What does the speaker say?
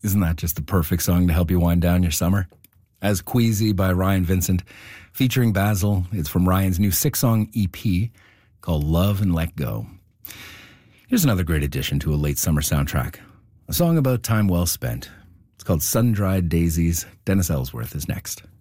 Isn't that just the perfect song to help you wind down your summer? As Queasy by Ryan Vincent, featuring Basil. It's from Ryan's new 6-song EP called Love and Let Go. Here's another great addition to a late summer soundtrack. A song about time well spent. It's called Sun-Dried Daisies. Dennis Ellsworth is next.